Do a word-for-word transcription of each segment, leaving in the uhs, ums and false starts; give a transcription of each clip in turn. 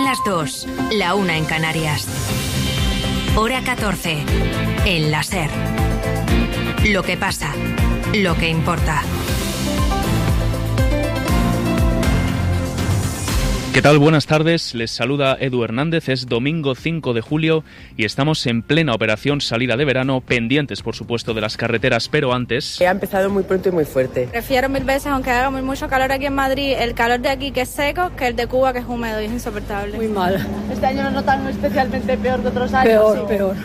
las dos, la una en Canarias. Hora catorce, en la SER. Lo que pasa, lo que importa. ¿Qué tal? Buenas tardes, les saluda Edu Hernández, es domingo cinco de julio y estamos en plena operación salida de verano, pendientes por supuesto de las carreteras, pero antes... Ha empezado muy pronto y muy fuerte. Prefiero mil veces, aunque haga muy mucho calor aquí en Madrid, el calor de aquí que es seco, que el de Cuba que es húmedo y es insoportable. Muy mal. Este año lo notan especialmente peor que otros años. Peor, sí. peor.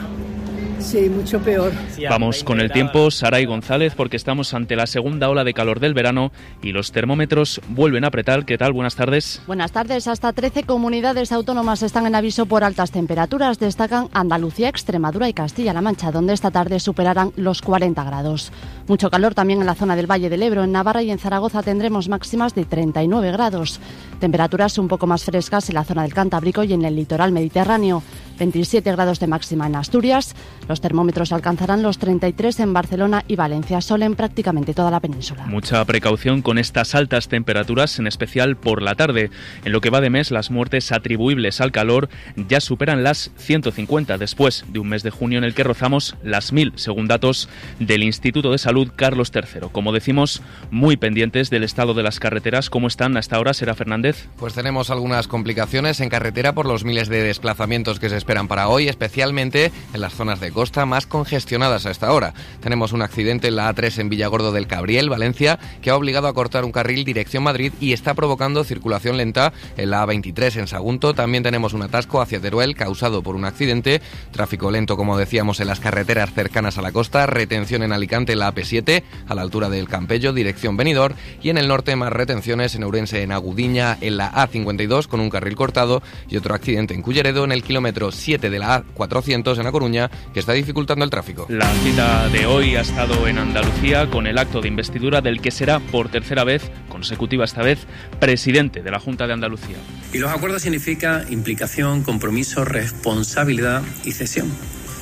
Sí, mucho peor. Vamos con el tiempo, Saray González, porque estamos ante la segunda ola de calor del verano y los termómetros vuelven a apretar. ¿Qué tal? Buenas tardes. Buenas tardes. Hasta trece comunidades autónomas están en aviso por altas temperaturas. Destacan Andalucía, Extremadura y Castilla-La Mancha, donde esta tarde superarán los cuarenta grados. Mucho calor también en la zona del Valle del Ebro. En Navarra y en Zaragoza tendremos máximas de treinta y nueve grados. Temperaturas un poco más frescas en la zona del Cantábrico y en el litoral mediterráneo. veintisiete grados de máxima en Asturias. Los termómetros alcanzarán los treinta y tres en Barcelona y Valencia, sol en prácticamente toda la península. Mucha precaución con estas altas temperaturas, en especial por la tarde. En lo que va de mes, las muertes atribuibles al calor ya superan las ciento cincuenta, después de un mes de junio en el que rozamos las mil, según datos del Instituto de Salud Carlos tercero. Como decimos, muy pendientes del estado de las carreteras. ¿Cómo están hasta ahora, Sera Fernández? Pues tenemos algunas complicaciones en carretera por los miles de desplazamientos que se esperan para hoy, especialmente en las zonas de costa más congestionadas a esta hora. Tenemos un accidente en la A tres en Villagordo del Cabriel, Valencia, que ha obligado a cortar un carril dirección Madrid y está provocando circulación lenta en la A veintitrés en Sagunto. También tenemos un atasco hacia Teruel causado por un accidente. Tráfico lento, como decíamos, en las carreteras cercanas a la costa. Retención en Alicante en la A P siete, a la altura del Campello, dirección Benidorm. Y en el norte más retenciones en Ourense, en Agudiña, en la A cincuenta y dos con un carril cortado. Y otro accidente en Culleredo en el kilómetro siete de la A cuatrocientos en A Coruña, que está dificultando el tráfico. La cita de hoy ha estado en Andalucía con el acto de investidura del que será por tercera vez, consecutiva esta vez, presidente de la Junta de Andalucía. Y los acuerdos significa implicación, compromiso, responsabilidad y cesión.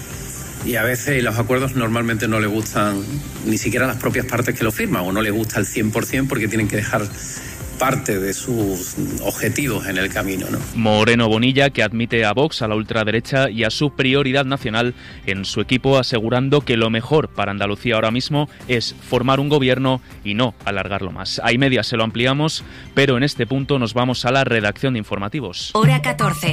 Y a veces los acuerdos normalmente no le gustan ni siquiera a las propias partes que lo firman, o no le gusta el cien por ciento porque tienen que dejar parte de sus objetivos en el camino, ¿no? Moreno Bonilla, que admite a Vox, a la ultraderecha y a su prioridad nacional en su equipo, asegurando que lo mejor para Andalucía ahora mismo es formar un gobierno y no alargarlo más. A y media se lo ampliamos, pero en este punto nos vamos a la redacción de informativos. Hora catorce.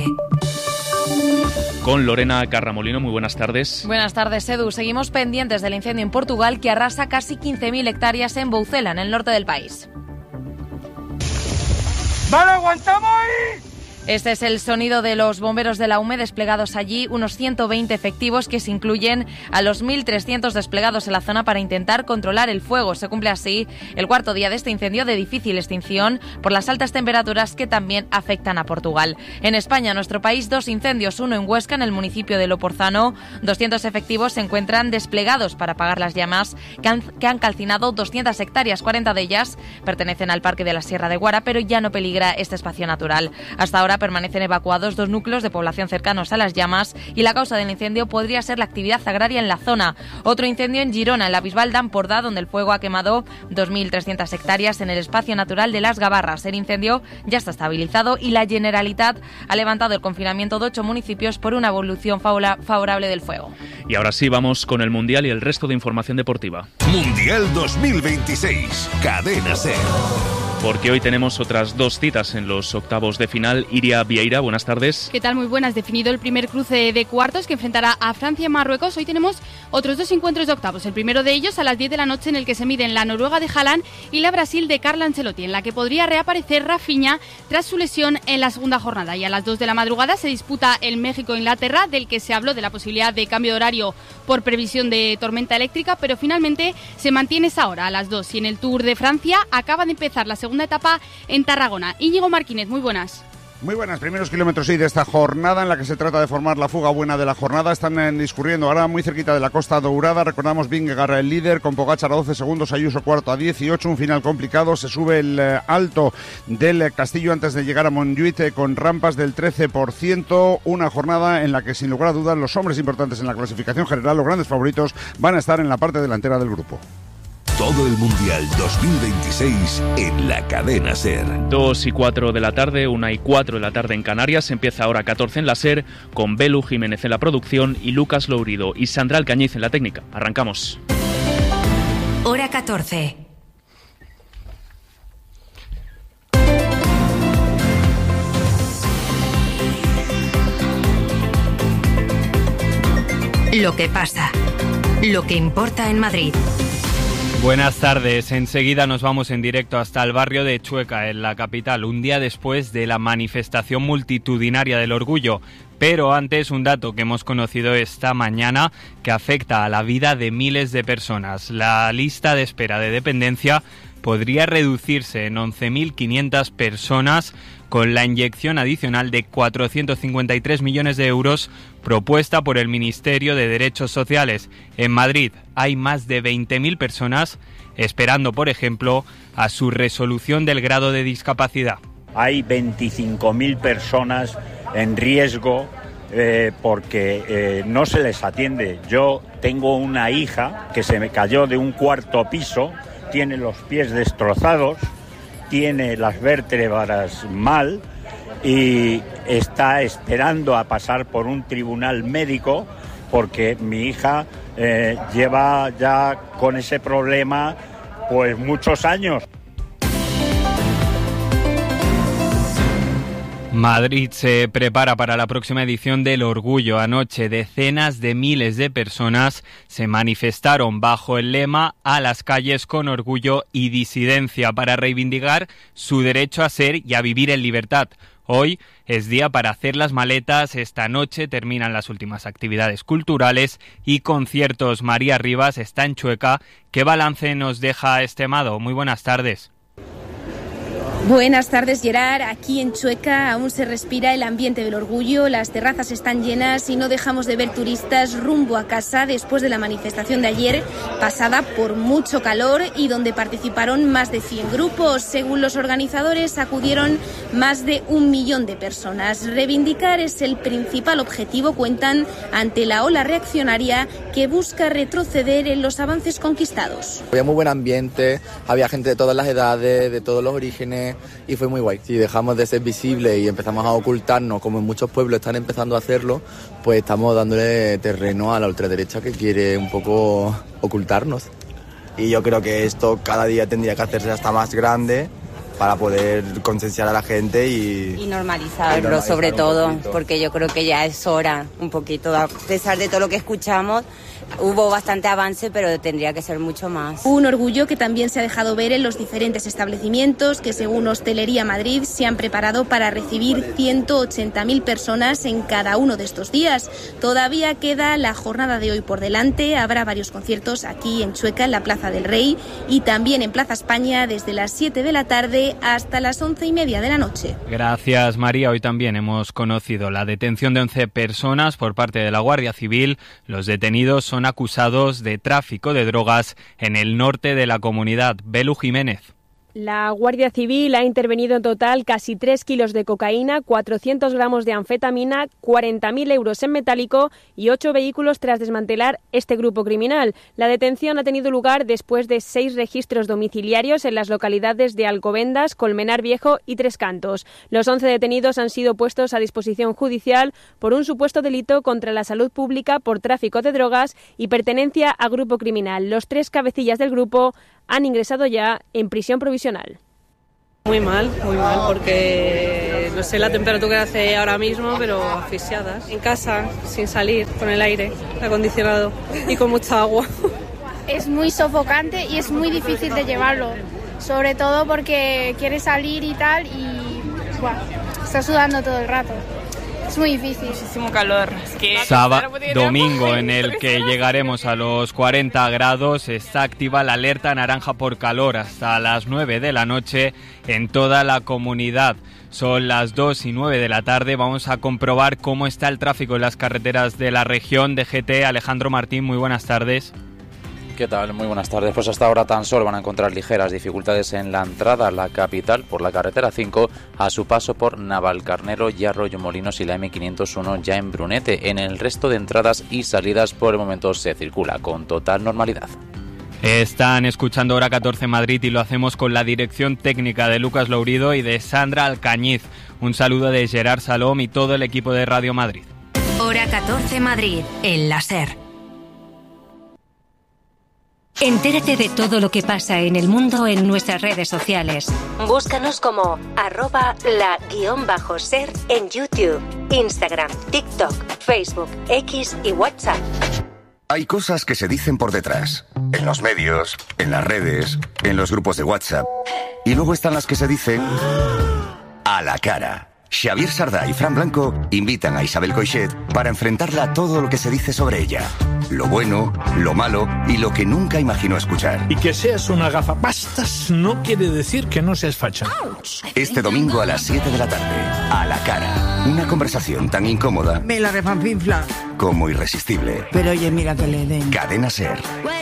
Con Lorena Carramolino, muy buenas tardes. Buenas tardes, Edu. Seguimos pendientes del incendio en Portugal que arrasa casi quince mil hectáreas en Boucela, en el norte del país. ¡Vale, aguantamos ahí! Este es el sonido de los bomberos de la U M E desplegados allí, unos ciento veinte efectivos que se incluyen a los mil trescientos desplegados en la zona para intentar controlar el fuego. Se cumple así el cuarto día de este incendio de difícil extinción por las altas temperaturas que también afectan a Portugal. En España, nuestro país, dos incendios, uno en Huesca, en el municipio de Loporzano. doscientos efectivos se encuentran desplegados para apagar las llamas que han, que han calcinado doscientas hectáreas. cuarenta de ellas pertenecen al Parque de la Sierra de Guara, pero ya no peligra este espacio natural. Hasta ahora permanecen evacuados dos núcleos de población cercanos a las llamas y la causa del incendio podría ser la actividad agraria en la zona. Otro incendio en Girona, en la Bisbal d'Empordà, donde el fuego ha quemado dos mil trescientas hectáreas en el espacio natural de Las Gavarras. El incendio ya está estabilizado y la Generalitat ha levantado el confinamiento de ocho municipios por una evolución favorable del fuego. Y ahora sí, vamos con el Mundial y el resto de información deportiva. Mundial dos mil veintiséis, Cadena SER. Porque hoy tenemos otras dos citas en los octavos de final. Iria Vieira, buenas tardes. ¿Qué tal? Muy buenas. Definido el primer cruce de cuartos que enfrentará a Francia y Marruecos. Hoy tenemos otros dos encuentros de octavos. El primero de ellos a las diez de la noche, en el que se miden la Noruega de Haaland y la Brasil de Carlo Ancelotti, en la que podría reaparecer Rafinha tras su lesión en la segunda jornada. Y a las dos de la madrugada se disputa el México-Inglaterra, del que se habló de la posibilidad de cambio de horario por previsión de tormenta eléctrica, pero finalmente se mantiene esa hora a las dos. Y en el Tour de Francia acaba de empezar la segunda etapa en Tarragona. Íñigo Martínez, muy buenas. Muy buenas, primeros kilómetros sí de esta jornada en la que se trata de formar la fuga buena de la jornada. Están eh, discurriendo ahora muy cerquita de la Costa Dourada. Recordamos Vingegaard el líder con Pogačar a doce segundos, Ayuso cuarto a dieciocho, un final complicado. Se sube el eh, alto del eh, Castillo antes de llegar a Montjuïc eh, con rampas del trece por ciento. Una jornada en la que sin lugar a dudas los hombres importantes en la clasificación general, los grandes favoritos, van a estar en la parte delantera del grupo. Todo el Mundial dos mil veintiséis en la cadena SER. Dos y cuatro de la tarde, una y cuatro de la tarde en Canarias. Empieza ahora catorce en la SER con Belu Jiménez en la producción y Lucas Lourido y Sandra Alcañiz en la técnica. Arrancamos. Hora catorce. Lo que pasa, lo que importa en Madrid. Buenas tardes, enseguida nos vamos en directo hasta el barrio de Chueca, en la capital, un día después de la manifestación multitudinaria del orgullo. Pero antes, un dato que hemos conocido esta mañana que afecta a la vida de miles de personas. La lista de espera de dependencia podría reducirse en once mil quinientas personas con la inyección adicional de cuatrocientos cincuenta y tres millones de euros propuesta por el Ministerio de Derechos Sociales. En Madrid hay más de veinte mil personas esperando, por ejemplo, a su resolución del grado de discapacidad. Hay veinticinco mil personas en riesgo eh, porque eh, no se les atiende. Yo tengo una hija que se me cayó de un cuarto piso, tiene los pies destrozados, tiene las vértebras mal y está esperando a pasar por un tribunal médico porque mi hija eh, lleva ya con ese problema pues muchos años. Madrid se prepara para la próxima edición del Orgullo. Anoche decenas de miles de personas se manifestaron bajo el lema "A las calles con orgullo y disidencia" para reivindicar su derecho a ser y a vivir en libertad. Hoy es día para hacer las maletas. Esta noche terminan las últimas actividades culturales y conciertos. María Rivas está en Chueca. ¿Qué balance nos deja este Mado? Muy buenas tardes. Buenas tardes, Gerard. Aquí en Chueca aún se respira el ambiente del orgullo, las terrazas están llenas y no dejamos de ver turistas rumbo a casa después de la manifestación de ayer, pasada por mucho calor y donde participaron más de cien grupos. Según los organizadores, acudieron más de un millón de personas. Reivindicar es el principal objetivo, cuentan, ante la ola reaccionaria que busca retroceder en los avances conquistados. Había muy buen ambiente, había gente de todas las edades, de todos los orígenes, y fue muy guay. Si dejamos de ser visibles y empezamos a ocultarnos, como en muchos pueblos están empezando a hacerlo, pues estamos dándole terreno a la ultraderecha que quiere un poco ocultarnos. Y yo creo que esto cada día tendría que hacerse hasta más grande para poder concienciar a la gente y... Y normalizarlo, y normalizar sobre todo, porque yo creo que ya es hora un poquito, a pesar de todo lo que escuchamos. Hubo bastante avance, pero tendría que ser mucho más. Un orgullo que también se ha dejado ver en los diferentes establecimientos que, según Hostelería Madrid, se han preparado para recibir ciento ochenta mil personas en cada uno de estos días. Todavía queda la jornada de hoy por delante. Habrá varios conciertos aquí en Chueca, en la Plaza del Rey, y también en Plaza España desde las siete de la tarde hasta las once y media de la noche. Gracias, María. Hoy también hemos conocido la detención de once personas por parte de la Guardia Civil. Los detenidos son acusados de tráfico de drogas en el norte de la comunidad. Belu Jiménez. La Guardia Civil ha intervenido en total casi tres kilos de cocaína, cuatrocientos gramos de anfetamina, cuarenta mil euros en metálico y ocho vehículos tras desmantelar este grupo criminal. La detención ha tenido lugar después de seis registros domiciliarios en las localidades de Alcobendas, Colmenar Viejo y Tres Cantos. Los once detenidos han sido puestos a disposición judicial por un supuesto delito contra la salud pública por tráfico de drogas y pertenencia a grupo criminal. Los tres cabecillas del grupo han ingresado ya en prisión provisional. Muy mal, muy mal, porque no sé la temperatura que hace ahora mismo, pero asfixiadas. En casa, sin salir, con el aire acondicionado y con mucha agua. Es muy sofocante y es muy difícil de llevarlo, sobre todo porque quieres salir y tal y buah, estás sudando todo el rato. Es muy difícil. Muchísimo calor. Es que Sábado, domingo en el que llegaremos a los cuarenta grados, está activa la alerta naranja por calor hasta las nueve de la noche en toda la comunidad. Son las dos y nueve de la tarde. Vamos a comprobar cómo está el tráfico en las carreteras de la región. de G T. Alejandro Martín, muy buenas tardes. ¿Qué tal? Muy buenas tardes. Pues hasta ahora tan solo van a encontrar ligeras dificultades en la entrada a la capital por la carretera cinco a su paso por Navalcarnero y Arroyomolinos y la eme quinientos uno ya en Brunete. En el resto de entradas y salidas por el momento se circula con total normalidad. Están escuchando Hora catorce Madrid y lo hacemos con la dirección técnica de Lucas Lourido y de Sandra Alcañiz. Un saludo de Gerard Salom y todo el equipo de Radio Madrid. Hora catorce Madrid, en la SER. Entérate de todo lo que pasa en el mundo en nuestras redes sociales. Búscanos como arroba la guión bajo ser en YouTube, Instagram, TikTok, Facebook, X y WhatsApp. Hay cosas que se dicen por detrás, en los medios, en las redes, en los grupos de WhatsApp. Y luego están las que se dicen a la cara. Xavier Sardá y Fran Blanco invitan a Isabel Coixet para enfrentarla a todo lo que se dice sobre ella. Lo bueno, lo malo y lo que nunca imaginó escuchar. Y que seas una gafapastas no quiere decir que no seas facha. Este domingo a las siete de la tarde, a la cara. Una conversación tan incómoda... Me la refanfinfla. ...como irresistible. Pero oye, mira que le den. Cadena SER.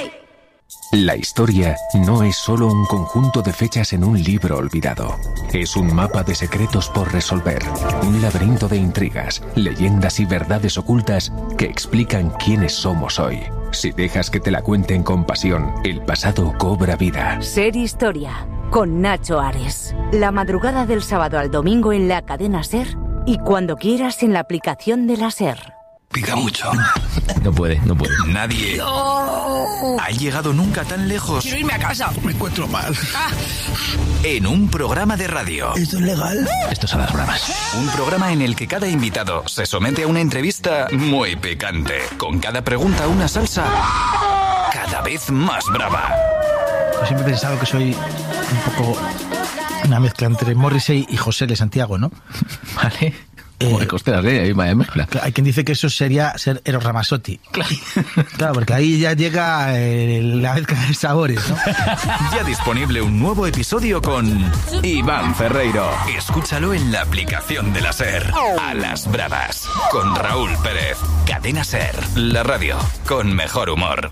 La historia no es solo un conjunto de fechas en un libro olvidado. Es un mapa de secretos por resolver, un laberinto de intrigas, leyendas y verdades ocultas que explican quiénes somos hoy. Si dejas que te la cuenten con pasión, el pasado cobra vida. SER Historia, con Nacho Ares. La madrugada del sábado al domingo en la cadena SER y cuando quieras en la aplicación de la SER. Pica mucho. No puede, no puede. Nadie no. ha llegado nunca tan lejos. Quiero irme a casa. Me encuentro mal. Ah. En un programa de radio. ¿Esto es legal? Esto son las bravas. Un programa en el que cada invitado se somete a una entrevista muy picante. Con cada pregunta una salsa cada vez más brava. Yo siempre he pensado que soy un poco una mezcla entre Morrissey y José de Santiago, ¿no? Vale. Eh, costeras, ¿eh? Ahí vaya mezcla. Hay quien dice que eso sería ser Eros Ramazzotti. Claro. Claro, porque ahí ya llega eh, la mezcla de sabores, ¿no? Ya disponible un nuevo episodio con Iván Ferreiro. Escúchalo en la aplicación de la SER. A las bravas. Con Raúl Pérez. Cadena SER. La radio con mejor humor.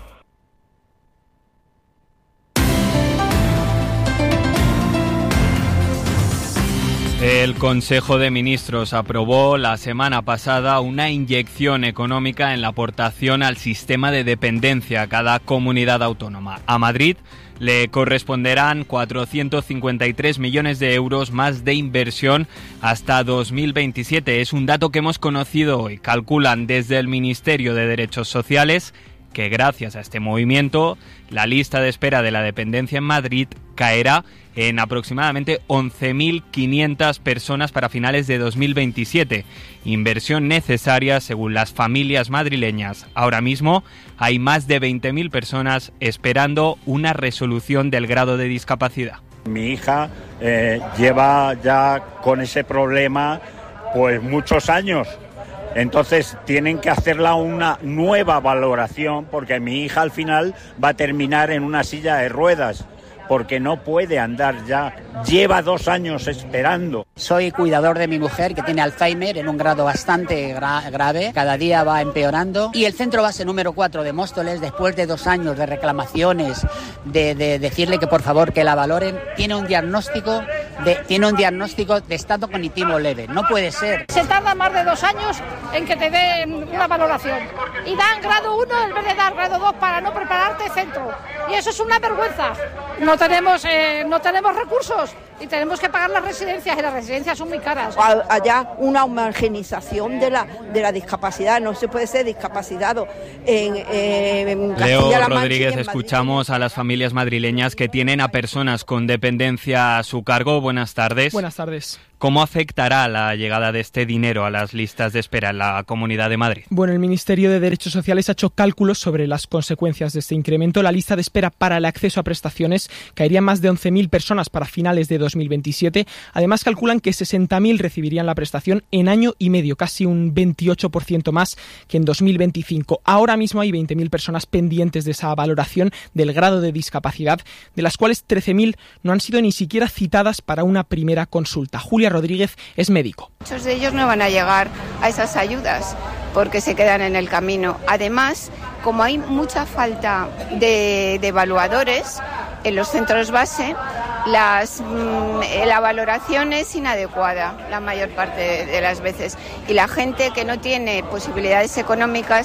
El Consejo de Ministros aprobó la semana pasada una inyección económica en la aportación al sistema de dependencia a cada comunidad autónoma. A Madrid le corresponderán cuatrocientos cincuenta y tres millones de euros más de inversión hasta dos mil veintisiete. Es un dato que hemos conocido hoy. Calculan desde el Ministerio de Derechos Sociales que gracias a este movimiento la lista de espera de la dependencia en Madrid caerá en aproximadamente once mil quinientas personas para finales de dos mil veintisiete. Inversión necesaria según las familias madrileñas. Ahora mismo hay más de veinte mil personas esperando una resolución del grado de discapacidad. Mi hija eh, lleva ya con ese problema pues muchos años. Entonces tienen que hacerla una nueva valoración porque mi hija al final va a terminar en una silla de ruedas porque no puede andar ya. Lleva dos años esperando. Soy cuidador de mi mujer que tiene Alzheimer en un grado bastante gra- grave. Cada día va empeorando. Y el centro base número cuatro de Móstoles, después de dos años de reclamaciones, de, de decirle que por favor que la valoren, tiene un diagnóstico de, tiene un diagnóstico de estado cognitivo leve. No puede ser. Se tarda más de dos años en que te den una valoración. Y dan grado uno en vez de dar grado dos para no prepararte centro. Y eso es una vergüenza. No tenemos, eh, no tenemos recursos y tenemos que pagar las residencias y las residencias son muy caras. Allá una homogenización de la, de la discapacidad, no se puede ser discapacitado en, eh, en Leo Rodríguez, escuchamos a las familias madrileñas que tienen a personas con dependencia a su cargo. Buenas tardes. Buenas tardes. ¿Cómo afectará la llegada de este dinero a las listas de espera en la Comunidad de Madrid? Bueno, el Ministerio de Derechos Sociales ha hecho cálculos sobre las consecuencias de este incremento. La lista de espera para el acceso a prestaciones caería en más de once mil personas para finales de dos mil veintisiete. Además, calculan que sesenta mil recibirían la prestación en año y medio, casi un veintiocho por ciento más que en dos mil veinticinco. Ahora mismo hay veinte mil personas pendientes de esa valoración del grado de discapacidad, de las cuales trece mil no han sido ni siquiera citadas para una primera consulta. Julia Rodríguez es médico. Muchos de ellos no van a llegar a esas ayudas porque se quedan en el camino. Además, como hay mucha falta de, de evaluadores en los centros base, las, mmm, la valoración es inadecuada la mayor parte de las veces. Y la gente que no tiene posibilidades económicas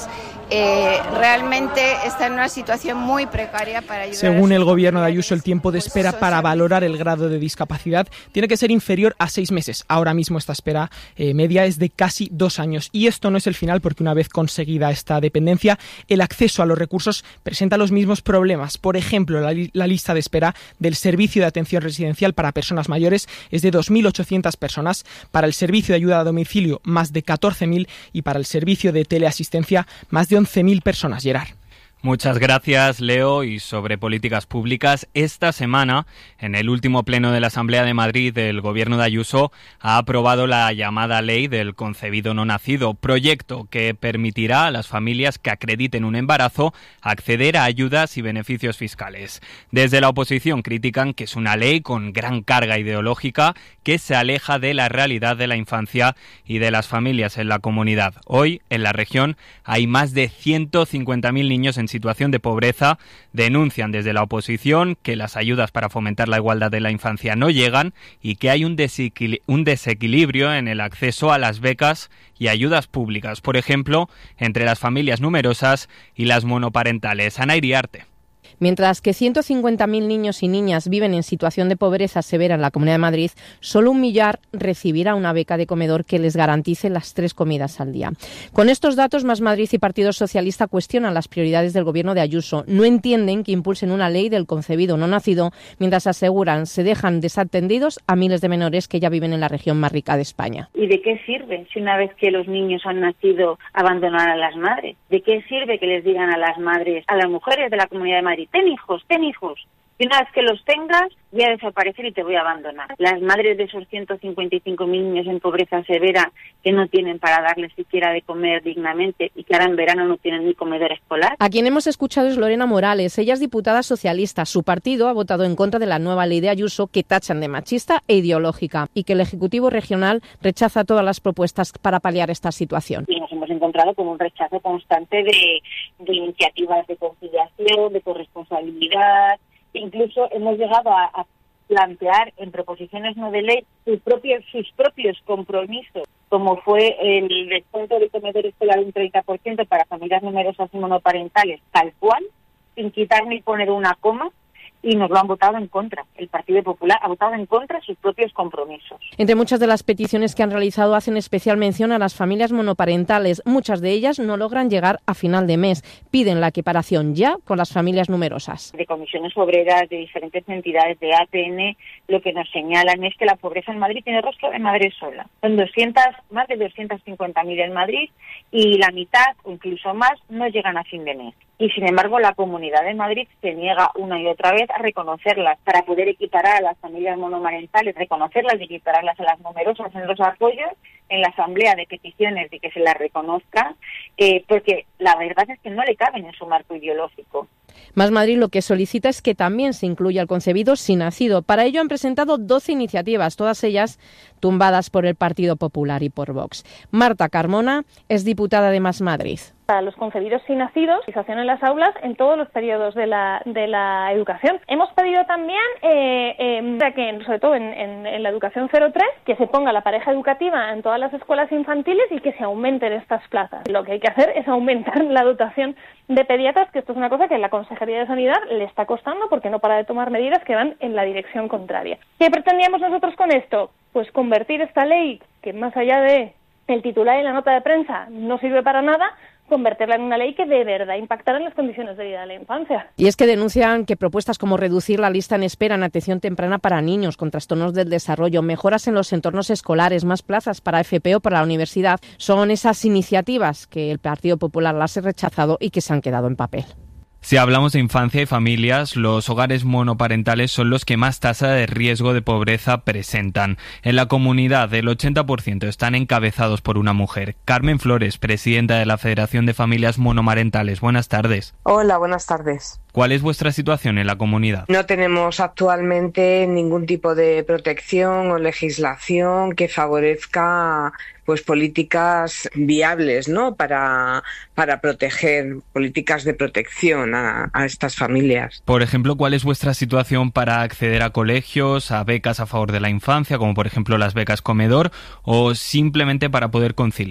eh, realmente está en una situación muy precaria para ayudar. Según el gobierno de Ayuso, el tiempo de espera para valorar el grado de discapacidad tiene que ser inferior a seis meses. Ahora mismo esta espera eh, media es de casi dos años. Y esto no es el final, porque una vez conseguida esta dependencia, el acceso a los recursos presenta los mismos problemas. Por ejemplo, la, li- la lista de espera del servicio de atención residencial para personas mayores es de dos mil ochocientas personas, para el servicio de ayuda a domicilio más de catorce mil y para el servicio de teleasistencia más de once mil personas. Gerard. Muchas gracias, Leo. Y sobre políticas públicas, esta semana, en el último pleno de la Asamblea de Madrid, el gobierno de Ayuso ha aprobado la llamada Ley del Concebido No Nacido, proyecto que permitirá a las familias que acrediten un embarazo acceder a ayudas y beneficios fiscales. Desde la oposición critican que es una ley con gran carga ideológica que se aleja de la realidad de la infancia y de las familias en la comunidad. Hoy, en la región, hay más de ciento cincuenta mil niños en situación de pobreza. Denuncian desde la oposición que las ayudas para fomentar la igualdad de la infancia no llegan y que hay un, desequil- un desequilibrio en el acceso a las becas y ayudas públicas, por ejemplo, entre las familias numerosas y las monoparentales. Ana Iriarte. Mientras que ciento cincuenta mil niños y niñas viven en situación de pobreza severa en la Comunidad de Madrid, solo un millar recibirá una beca de comedor que les garantice las tres comidas al día. Con estos datos, Más Madrid y Partido Socialista cuestionan las prioridades del gobierno de Ayuso. No entienden que impulsen una ley del concebido no nacido, mientras aseguran se dejan desatendidos a miles de menores que ya viven en la región más rica de España. ¿Y de qué sirve si una vez que los niños han nacido abandonar a las madres? ¿De qué sirve que les digan a las madres, a las mujeres de la Comunidad de Madrid, ten hijos, ten hijos, y una vez que los tengas voy a desaparecer y te voy a abandonar? Las madres de esos ciento cincuenta y cinco mil niños en pobreza severa que no tienen para darles siquiera de comer dignamente y que ahora en verano no tienen ni comedor escolar. A quien hemos escuchado es Lorena Morales. Ella es diputada socialista. Su partido ha votado en contra de la nueva ley de Ayuso, que tachan de machista e ideológica, y que el Ejecutivo regional rechaza todas las propuestas para paliar esta situación. Y nos hemos encontrado con un rechazo constante de, de iniciativas de conciliación, de corresponsabilidad. Incluso hemos llegado a, a plantear en proposiciones no de ley sus propios, sus propios compromisos, como fue el descuento de comedor escolar un treinta por ciento para familias numerosas y monoparentales, tal cual, sin quitar ni poner una coma, y nos lo han votado en contra. El Partido Popular ha votado en contra sus propios compromisos. Entre muchas de las peticiones que han realizado hacen especial mención a las familias monoparentales. Muchas de ellas no logran llegar a final de mes. Piden la equiparación ya con las familias numerosas. De comisiones obreras, de diferentes entidades, de A T N, lo que nos señalan es que la pobreza en Madrid tiene rostro de madre sola. Son doscientas, más de doscientas cincuenta mil en Madrid, y la mitad o incluso más no llegan a fin de mes. Y sin embargo la Comunidad de Madrid se niega una y otra vez a reconocerlas para poder equiparar a las familias monomarentales, reconocerlas y equipararlas a las numerosas en los apoyos, en la asamblea de peticiones de que se las reconozca, eh, porque la verdad es que no le caben en su marco ideológico. Más Madrid lo que solicita es que también se incluya el concebido sin nacido. Para ello han presentado doce iniciativas, todas ellas tumbadas por el Partido Popular y por Vox. Marta Carmona es diputada de Más Madrid. Para los concebidos sin nacidos, en las aulas en todos los periodos de la, de la educación. Hemos pedido también, eh, eh, que sobre todo en, en, en la educación cero tres, que se ponga la pareja educativa en todas las escuelas infantiles y que se aumenten estas plazas. Lo que hay que hacer es aumentar la dotación de pediatras, que esto es una cosa que la Consejería de Sanidad le está costando porque no para de tomar medidas que van en la dirección contraria. ¿Qué pretendíamos nosotros con esto? Pues convertir esta ley, que más allá de el titular y la nota de prensa no sirve para nada, convertirla en una ley que de verdad impactara en las condiciones de vida de la infancia. Y es que denuncian que propuestas como reducir la lista en espera en atención temprana para niños con trastornos del desarrollo, mejoras en los entornos escolares, más plazas para F P o para la universidad, son esas iniciativas que el Partido Popular las ha rechazado y que se han quedado en papel. Si hablamos de infancia y familias, los hogares monoparentales son los que más tasa de riesgo de pobreza presentan. En la comunidad, el ochenta por ciento están encabezados por una mujer. Carmen Flores, presidenta de la Federación de Familias Monomarentales. Buenas tardes. Hola, buenas tardes. ¿Cuál es vuestra situación en la comunidad? No tenemos actualmente ningún tipo de protección o legislación que favorezca pues políticas viables, ¿no? Para, para proteger, políticas de protección a, a estas familias. Por ejemplo, ¿cuál es vuestra situación para acceder a colegios, a becas a favor de la infancia, como por ejemplo las becas comedor, o simplemente para poder conciliar?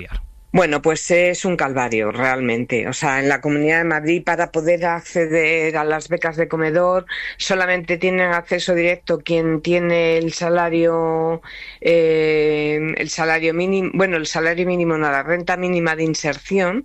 Bueno, pues es un calvario realmente. O sea, en la Comunidad de Madrid, para poder acceder a las becas de comedor, solamente tienen acceso directo quien tiene el salario, eh, el salario mínimo, bueno, el salario mínimo, no, la renta mínima de inserción,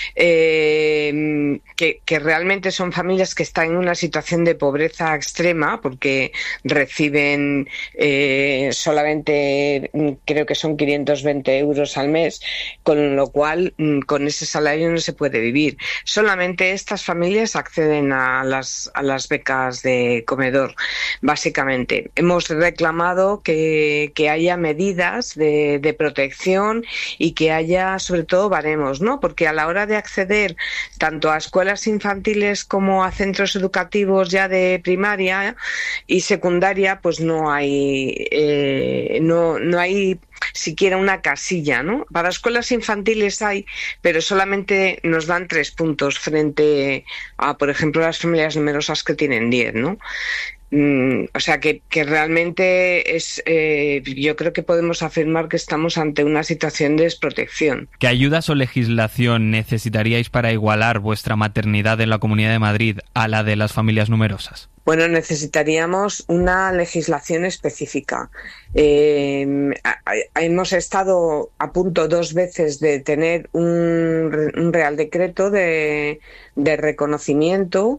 eh, que, que realmente son familias que están en una situación de pobreza extrema porque reciben eh, solamente, creo que son quinientos veinte euros al mes, con lo cual con ese salario no se puede vivir. Solamente estas familias acceden a las, a las becas de comedor, básicamente. Hemos reclamado que, que haya medidas de, de protección y que haya, sobre todo, baremos, ¿no? Porque a la hora de acceder tanto a escuelas infantiles como a centros educativos ya de primaria y secundaria, pues no hay, eh, no, no hay siquiera una casilla, ¿no? Para escuelas infantiles hay, pero solamente nos dan tres puntos frente a, por ejemplo, las familias numerosas que tienen diez, ¿no? Mm, o sea que, que realmente es, eh, yo creo que podemos afirmar que estamos ante una situación de desprotección. ¿Qué ayudas o legislación necesitaríais para igualar vuestra maternidad en la Comunidad de Madrid a la de las familias numerosas? Bueno, necesitaríamos una legislación específica. Eh, hemos estado a punto dos veces de tener un, un Real Decreto de, de reconocimiento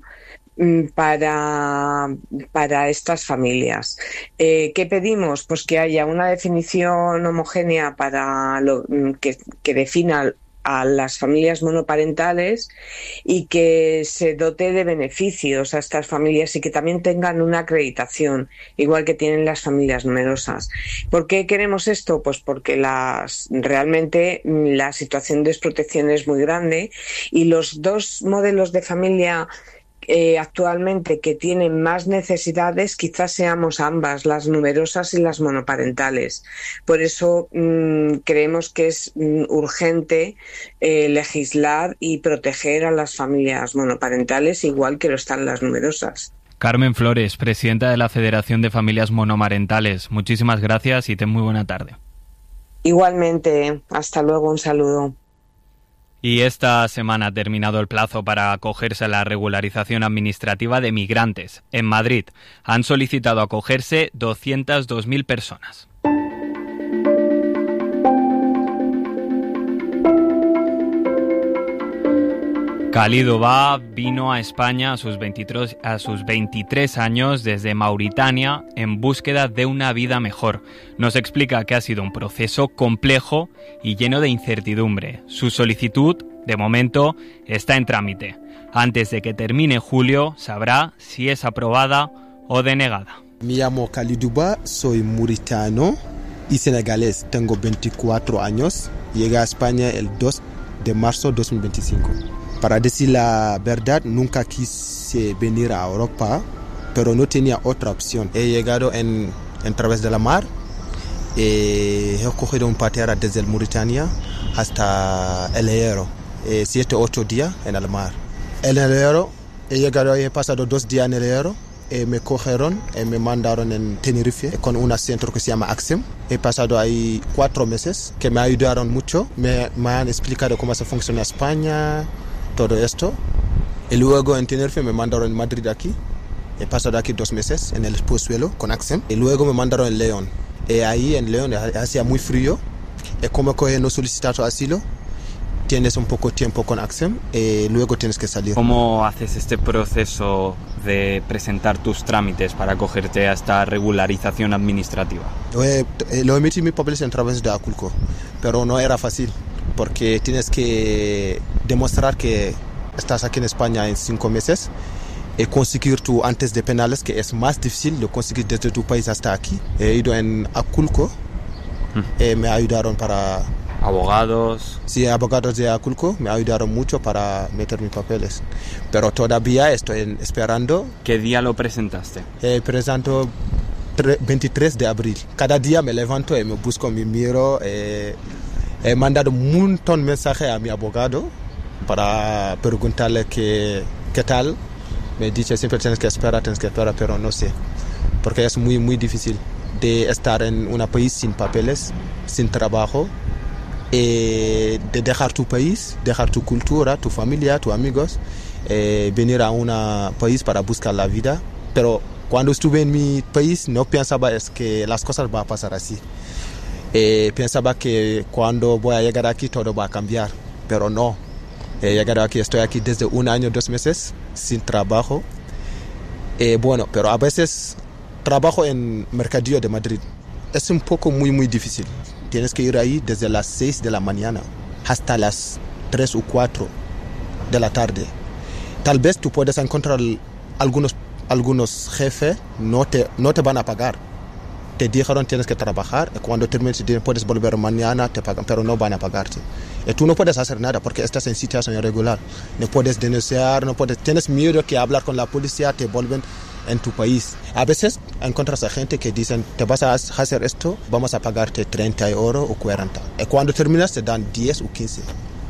para, para estas familias. Eh, ¿Qué pedimos? Pues que haya una definición homogénea para lo que, que defina a las familias monoparentales y que se dote de beneficios a estas familias y que también tengan una acreditación, igual que tienen las familias numerosas. ¿Por qué queremos esto? Pues porque las, realmente la situación de desprotección es muy grande y los dos modelos de familia Eh, actualmente que tienen más necesidades quizás seamos ambas, las numerosas y las monoparentales. Por eso mmm, creemos que es mmm, urgente eh, legislar y proteger a las familias monoparentales igual que lo están las numerosas. Carmen Flores, presidenta de la Federación de Familias Monomarentales, muchísimas gracias y ten muy buena tarde. Igualmente, hasta luego, un saludo. Y esta semana ha terminado el plazo para acogerse a la regularización administrativa de migrantes. En Madrid han solicitado acogerse doscientas dos mil personas. Khalid Oba vino a España a sus, veintitrés, a sus veintitrés años desde Mauritania en búsqueda de una vida mejor. Nos explica que ha sido un proceso complejo y lleno de incertidumbre. Su solicitud, de momento, está en trámite. Antes de que termine julio, sabrá si es aprobada o denegada. Me llamo Khalid Oba, soy mauritano y senegalés. Tengo veinticuatro años. Llegué a España el dos de marzo de dos mil veinticinco. Para decir la verdad, nunca quise venir a Europa, pero no tenía otra opción. He llegado en, en través de la mar, eh, he cogido un patera desde el Mauritania hasta El Hierro, eh, siete, ocho días en el mar. En El Hierro, he llegado, he pasado dos días en El Hierro, eh, me cogieron y me mandaron en Tenerife con un centro que se llama Axem. He pasado ahí cuatro meses, que me ayudaron mucho, me, me han explicado cómo se funciona España, todo esto. Y luego en Tenerife me mandaron en Madrid aquí. He pasado aquí dos meses en el Pozuelo con Axem. Y luego me mandaron en León. Y ahí en León hacía muy frío. Y como que no solicitado asilo, tienes un poco tiempo con Axem y luego tienes que salir. ¿Cómo haces este proceso de presentar tus trámites para acogerte a esta regularización administrativa? Eh, lo emití mis papeles en través de Aculco, pero no era fácil. Porque tienes que demostrar que estás aquí en España en cinco meses y conseguir tu antes de penales, que es más difícil de conseguir desde tu país hasta aquí. He ido en Aculco mm. y me ayudaron para... ¿Abogados? Sí, abogados de Aculco me ayudaron mucho para meter mis papeles. Pero todavía estoy esperando. ¿Qué día lo presentaste? Eh, presento veintitrés de abril. Cada día me levanto y me busco mi miro. Eh, He mandado un montón de mensajes a mi abogado para preguntarle qué, qué tal. Me dice siempre tienes que esperar, tienes que esperar, pero no sé. Porque es muy, muy difícil de estar en un país sin papeles, sin trabajo eh, de dejar tu país, dejar tu cultura, tu familia, tus amigos, eh, venir a un país para buscar la vida. Pero cuando estuve en mi país no pensaba es que las cosas van a pasar así. Eh, pensaba que cuando voy a llegar aquí todo va a cambiar, pero no. He llegado aquí, estoy aquí desde un año, dos meses, sin trabajo. Eh, bueno, pero a veces trabajo en Mercadillo de Madrid. Es un poco muy, muy difícil. Tienes que ir ahí desde las seis de la mañana hasta las tres o cuatro de la tarde. Tal vez tú puedes encontrar algunos, algunos jefes, no te, no te van a pagar. Te dijeron tienes que trabajar, cuando termines puedes volver mañana, te pagan, pero no van a pagarte. Y tú no puedes hacer nada porque estás en situación irregular. No puedes denunciar, no puedes, tienes miedo que hablar con la policía, te vuelven en tu país. A veces encuentras a gente que dicen, te vas a hacer esto, vamos a pagarte treinta euros o cuarenta. Y cuando terminas te dan diez o quince.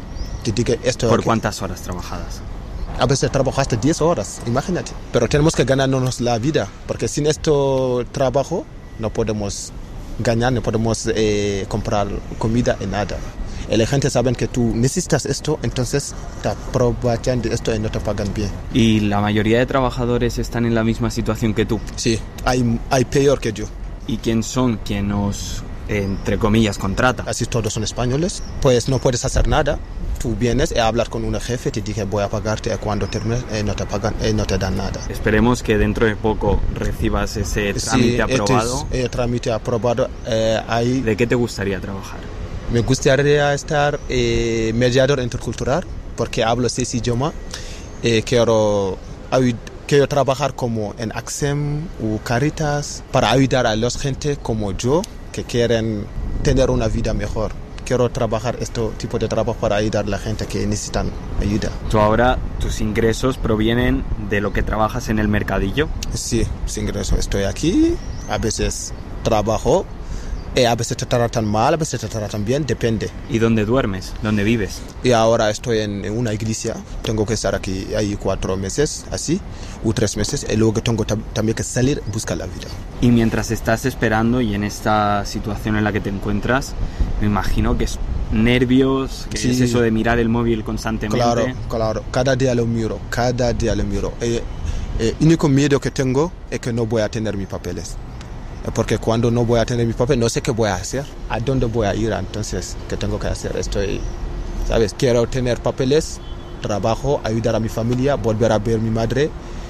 Te digo esto. ¿Por cuántas horas trabajadas? A veces trabajaste diez horas, imagínate. Pero tenemos que ganarnos la vida, porque sin este trabajo no podemos ganar, no podemos eh, comprar comida y nada. Y la gente sabe que tú necesitas esto, entonces te aprovechan de esto y no te pagan bien. ¿Y la mayoría de trabajadores están en la misma situación que tú? Sí, hay, hay peor que yo. ¿Y quién son quienes nos, entre comillas, contratan? Casi todos son españoles, pues no puedes hacer nada. Tú vienes a hablar con un jefe, te dije voy a pagarte, cuando termines eh, no te pagan, eh, no te dan nada. Esperemos que dentro de poco recibas ese trámite sí, aprobado. Sí, el trámite aprobado. Eh, ahí. ¿De qué te gustaría trabajar? Me gustaría estar eh, mediador intercultural, porque hablo seis idiomas. Eh, quiero, quiero trabajar como en AXEM o Caritas para ayudar a las gente como yo que quieren tener una vida mejor. Quiero trabajar este tipo de trabajo para ayudar a la gente que necesitan ayuda. ¿Tú ahora, tus ingresos provienen de lo que trabajas en el mercadillo? Sí, mis ingresos. Estoy aquí, a veces trabajo, eh, a veces te tratan mal, a veces te tratan bien, depende. ¿Y dónde duermes? ¿Dónde vives? Y ahora estoy en, en una iglesia, tengo que estar aquí ahí cuatro meses, así, o tres meses, y luego tengo tam- también que salir a buscar la vida. Y mientras estás esperando y en esta situación en la que te encuentras, me imagino que es nervios, que sí. Es eso de mirar el móvil constantemente. Claro, claro, cada día lo miro, cada día lo miro. El eh, eh, único miedo que tengo es que no voy a tener mis papeles. Porque cuando no voy a tener mis papeles, no sé qué voy a hacer, a dónde voy a ir, entonces, ¿qué tengo que hacer? Estoy, ¿sabes? Quiero tener papeles, trabajo, ayudar a mi familia, volver a ver a mi madre,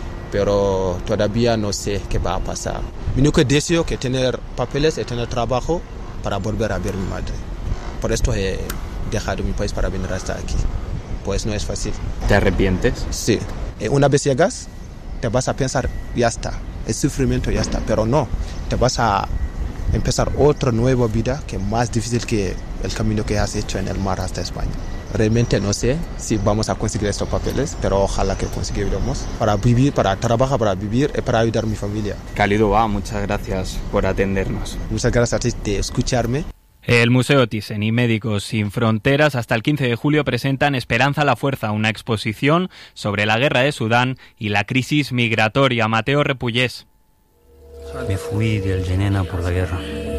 pero todavía no sé qué va a pasar. Mi único deseo es tener papeles y tener trabajo para volver a ver a mi madre. Por esto he dejado mi país para venir hasta aquí. Pues no es fácil. ¿Te arrepientes? Sí. Una vez llegas, te vas a pensar, ya está. El sufrimiento ya está, pero no, te vas a empezar otra nueva vida que es más difícil que el camino que has hecho en el mar hasta España. Realmente no sé si vamos a conseguir estos papeles, pero ojalá que conseguiremos para vivir, para trabajar, para vivir y para ayudar a mi familia. Cálido va, muchas gracias por atendernos. Muchas gracias a ti de escucharme. El Museo Thyssen y Médicos Sin Fronteras hasta el quince de julio presentan Esperanza a la Fuerza, una exposición sobre la guerra de Sudán y la crisis migratoria. Mateo Repullés. Me fui del Yemen por la guerra.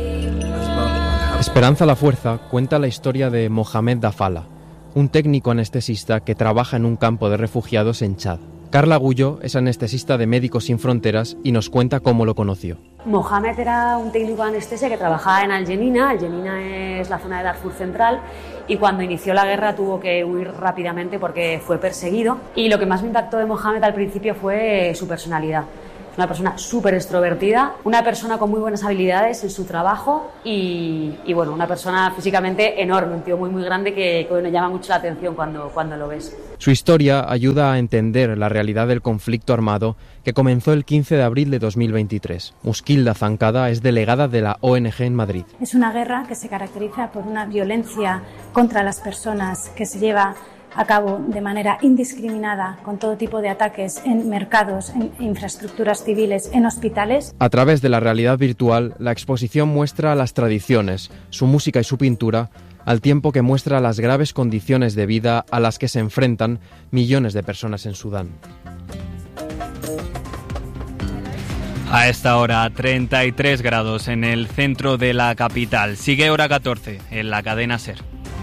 Esperanza a la Fuerza cuenta la historia de Mohamed Dafala, un técnico anestesista que trabaja en un campo de refugiados en Chad. Carla Gullo es anestesista de Médicos Sin Fronteras y nos cuenta cómo lo conoció. Mohamed era un técnico de anestesia que trabajaba en Al-Jenina. Al-Jenina es la zona de Darfur Central y cuando inició la guerra tuvo que huir rápidamente porque fue perseguido. Y lo que más me impactó de Mohamed al principio fue su personalidad. Es una persona súper extrovertida, una persona con muy buenas habilidades en su trabajo y, y bueno, una persona físicamente enorme, un tío muy muy grande que, que bueno, llama mucho la atención cuando, cuando lo ves. Su historia ayuda a entender la realidad del conflicto armado que comenzó el quince de abril de dos mil veintitrés. Muskilda Zancada es delegada de la O N G en Madrid. Es una guerra que se caracteriza por una violencia contra las personas que se lleva a cabo de manera indiscriminada con todo tipo de ataques en mercados, en infraestructuras civiles, en hospitales. A través de la realidad virtual, la exposición muestra las tradiciones, su música y su pintura, al tiempo que muestra las graves condiciones de vida a las que se enfrentan millones de personas en Sudán. A esta hora, treinta y tres grados en el centro de la capital. Sigue hora catorce en la cadena SER.